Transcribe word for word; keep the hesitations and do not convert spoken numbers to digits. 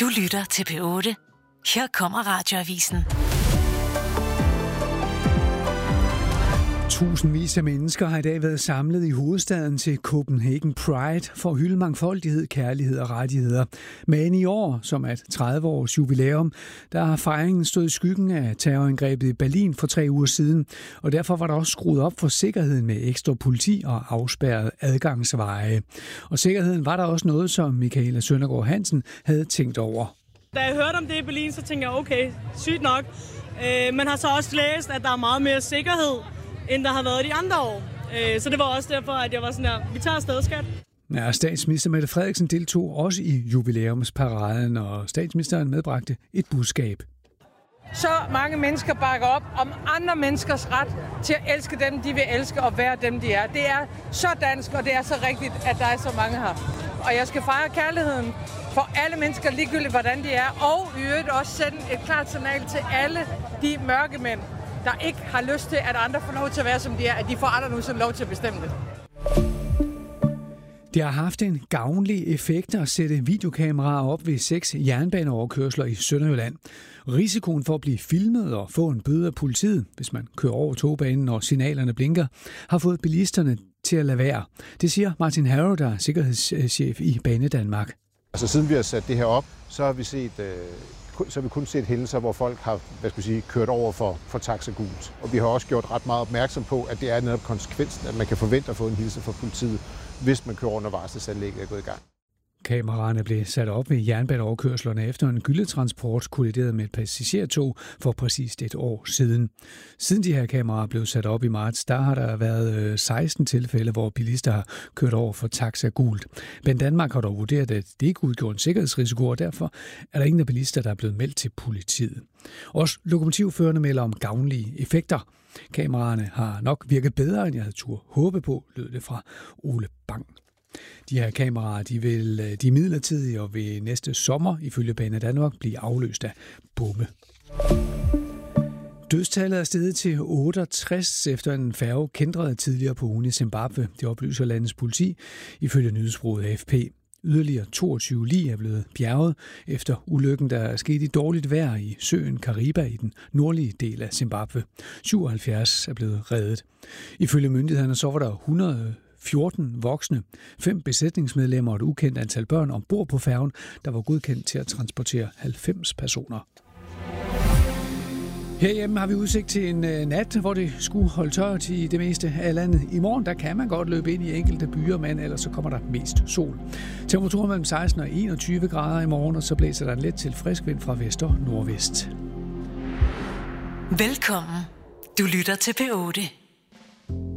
Du lytter til P otte. Her kommer Radioavisen. Tusindvis af mennesker har i dag været samlet i hovedstaden til Copenhagen Pride for at hylde mangfoldighed, kærlighed og rettigheder. Men i år, som er et tredive års jubilæum, der har fejringen stået i skyggen af terrorangrebet i Berlin for tre uger siden, og derfor var der også skruet op for sikkerheden med ekstra politi og afspærret adgangsveje. Og sikkerheden var der også noget, som Michaela Søndergaard Hansen havde tænkt over. Da jeg hørte om det i Berlin, så tænkte jeg, okay, sygt nok. Øh, man har så også læst, at der er meget mere sikkerhed, end der har været de andre år. Så det var også derfor, at jeg var sådan her, vi tager afsted, skat. Ja, statsminister Mette Frederiksen deltog også i jubilæumsparaden, og statsministeren medbragte et budskab. Så mange mennesker bakker op om andre menneskers ret til at elske dem, de vil elske, og være dem, de er. Det er så dansk, og det er så rigtigt, at der er så mange her. Og jeg skal fejre kærligheden for alle mennesker, ligegyldigt hvordan de er, og i øvrigt også sende et klart signal til alle de mørke mænd, der ikke har lyst til, at andre får lov til at være, som de er, at de får andre nu sådan lov til at bestemme det. Det har haft en gavnlig effekt at sætte videokameraer op ved seks jernbaneoverkørsler i Sønderjylland. Risikoen for at blive filmet og få en bøde af politiet, hvis man kører over togbanen, når signalerne blinker, har fået bilisterne til at lade være. Det siger Martin Harrow, der er sikkerhedschef i Banedanmark. Altså siden vi har sat det her op, så har vi set... Øh så har vi kun set hændelser, hvor folk har hvad skal jeg sige, kørt over for, for taxa gult. Og vi har også gjort ret meget opmærksom på, at det er netop konsekvensen, at man kan forvente at få en hilse fra politiet, hvis man kører over, når varselsanlægget er gået i gang. Kameraerne blev sat op ved jernbaneoverkørslerne efter en gyldetransport kolliderede med et passagertog for præcist et år siden. Siden de her kameraer blev sat op i marts, der har der været seksten tilfælde, hvor bilister har kørt over for taxa gult. Men Danmark har dog vurderet, at det ikke udgjorde en sikkerhedsrisiko, og derfor er der ingen af bilister, der er blevet meldt til politiet. Også lokomotivførerne melder om gavnlige effekter. Kameraerne har nok virket bedre, end jeg havde tur håbe på, lød det fra Ole Bang. De her kameraer de vil de midlertidige og ved næste sommer ifølge Banedanmark blive afløst af bomme. Dødstallet er steget til otteogtres efter en færge kændrede tidligere på ugen i Zimbabwe. Det oplyser landets politi ifølge nyhedsbureauet A F P. Yderligere toogtyve lig er blevet bjerget efter ulykken, der er sket i dårligt vejr i søen Kariba i den nordlige del af Zimbabwe. syvoghalvfjerds er blevet reddet. Ifølge myndighederne så var der hundrede og fjorten voksne, fem besætningsmedlemmer og et ukendt antal børn ombord på færgen, der var godkendt til at transportere halvfems personer. Herhjemme har vi udsigt til en nat, hvor det skulle holde tørt i det meste af landet. I morgen der kan man godt løbe ind i enkelte byer, men ellers så kommer der mest sol. Temperaturen mellem seksten og enogtyve grader i morgen, og så blæser der en let til frisk vind fra vest og nordvest. Velkommen. Du lytter til P otte.